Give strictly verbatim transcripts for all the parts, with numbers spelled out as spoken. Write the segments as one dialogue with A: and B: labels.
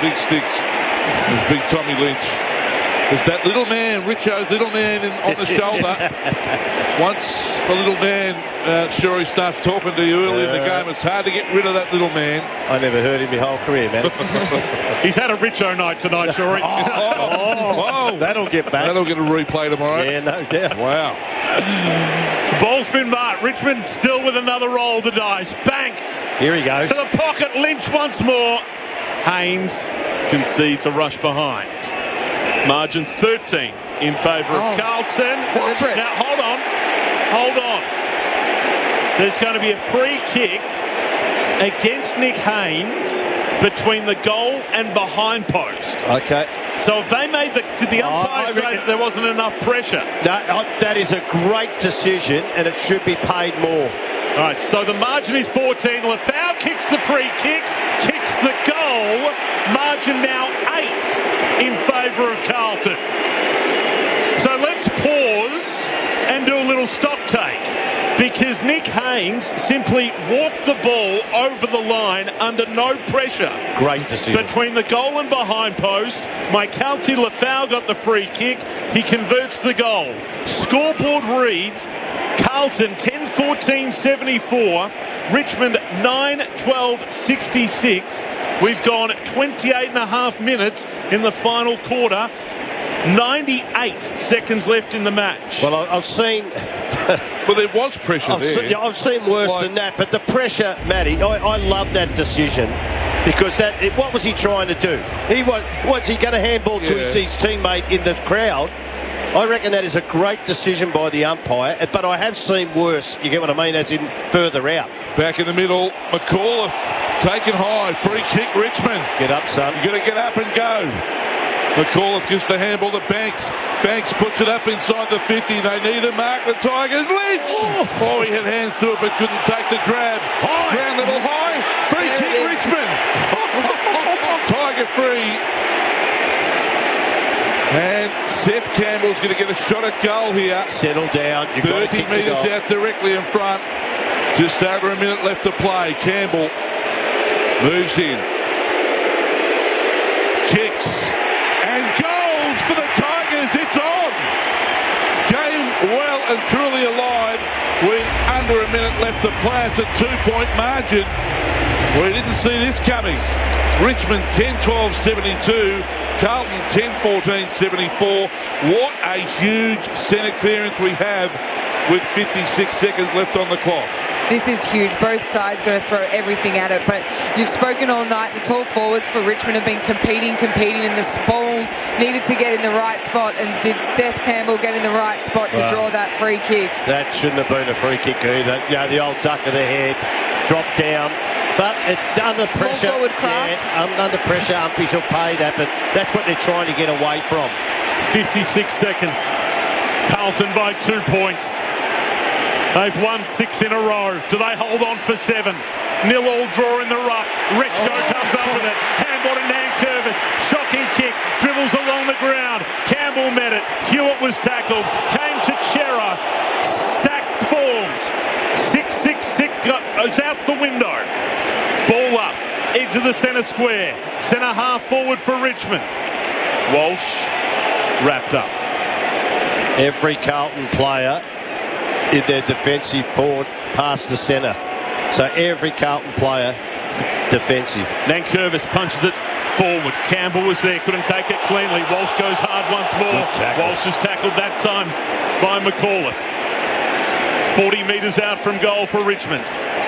A: big sticks. There's big Tommy Lynch. There's that little man, Richo's little man in, on the shoulder. Once the little man, uh, sure he starts talking to you early uh, in the game, it's hard to get rid of that little man.
B: I never heard him my whole career, man.
C: He's had a Richo night tonight, Shorey.
B: oh, oh, oh, that'll get back.
A: That'll get a replay tomorrow.
B: Yeah, no doubt.
A: Wow.
C: The ball's been marked. Richmond still with another roll of the dice. Banks.
B: Here he goes.
C: To the pocket. Lynch once more. Haynes concedes a rush behind. Margin thirteen in favour
D: oh,
C: of Carlton.
D: Deliberate.
C: Now, hold on. Hold on. There's going to be a free kick against Nick Haynes between the goal and behind post.
B: Okay.
C: So if they made the... Did the umpire
B: oh,
C: say that there wasn't enough pressure?
B: No, that is a great decision, and it should be paid more.
C: All right, so the margin is fourteen. Lefau kicks the free kick, kicks the goal. Margin now eight in favour of Carlton. So let's pause and do a little stock take, because Nick Haynes simply walked the ball over the line under no pressure.
B: Great decision.
C: Between the goal and behind post, Maikalti Lefau got the free kick. He converts the goal. Scoreboard reads Carlton ten fourteen seventy-four, Richmond nine twelve sixty-six. We've gone twenty-eight and a half minutes in the final quarter. ninety-eight seconds left in the match.
B: Well, I- I've seen...
A: Well, there was pressure
B: I've,
A: there.
B: se- I've seen worse
A: like,
B: than that, but the pressure, Matty, I, I love that decision, because that it, what was he trying to do? He was was he going to handball to
A: Yeah.
B: his, his teammate in the crowd? I reckon that is a great decision by the umpire, but I have seen worse. You get what I mean? As in further out.
A: Back in the middle, McAuliffe taken high, free kick Richmond.
B: Get up, son.
A: You got to get up and go. McAuliffe gives the handball to Banks. Banks puts it up inside the fifty. They need to mark the Tigers. Lynch! Oh, he had hands to it but couldn't take the grab.
B: High.
A: Ground level high. Free
B: There
A: kick
B: it is.
A: Richmond. Tiger free. And Seth Campbell's going to get a shot at goal here.
B: Settle down. You've got to
A: thirty
B: kick the
A: metres
B: goal.
A: out directly in front. Just over a minute left to play. Campbell moves in. Kicks. And goals for the Tigers. It's on. Game well and truly alive with under a minute left to play. It's a two-point margin. We didn't see this coming. Richmond ten twelve seventy-two. Carlton ten fourteen seventy-four. What a huge centre clearance we have with fifty-six seconds left on the clock.
D: This is huge. Both sides got to throw everything at it. But you've spoken all night. The tall forwards for Richmond have been competing, competing, and the Spalls needed to get in the right spot. And did Seth Campbell get in the right spot to
B: Wow.
D: draw that free kick?
B: That shouldn't have been a free kick either. You know, the old duck of the head, drop down. But it's under
D: Small
B: pressure.
D: forward craft.
B: Yeah, um, under pressure, umpies will pay that. But that's what they're trying to get away from.
C: fifty-six seconds. Carlton by two points. They've won six in a row. Do they hold on for seven? Nil all draw in the ruck. Richko
D: Oh.
C: comes up with it. Handball to Nankervis. Shocking kick. Dribbles along the ground. Campbell met it. Hewitt was tackled. Came to Chera. Stacked forms. six six six goes out the window. Ball up. Edge of the centre square. Centre half forward for Richmond. Walsh wrapped up.
B: Every Carlton player in their defensive forward past the centre. So every Carlton player f- defensive.
C: Nankervis punches it forward. Campbell was there, couldn't take it cleanly. Walsh goes hard once more.
B: Good tackle.
C: Walsh is tackled that time by McAuliffe. forty metres out from goal for Richmond.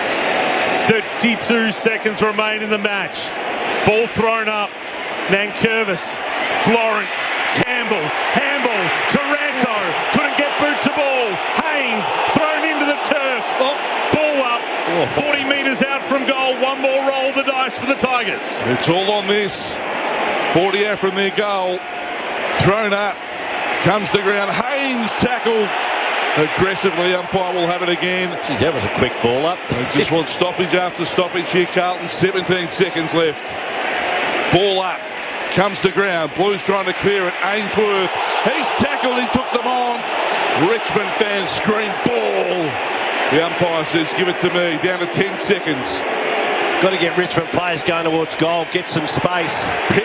C: thirty-two seconds remain in the match. Ball thrown up. Nankervis, Florent, Campbell, handball, Taranto, couldn't get boot to ball. Haynes thrown into the turf. Oh, ball up. forty metres out from goal. One more roll of the dice for the Tigers.
A: It's all on this. forty out from their goal. Thrown up. Comes to ground. Haynes tackled aggressively. Umpire will have it again.
B: Gee, that was a quick ball up.
A: They just want stoppage after stoppage here. Carlton, seventeen seconds left. Ball up. Comes to ground. Blues trying to clear it. Ainsworth. He's tackled. He took them on. Richmond fans scream ball. The umpire says give it to me. Down to ten seconds.
B: Got to get Richmond players going towards goal. Get some space.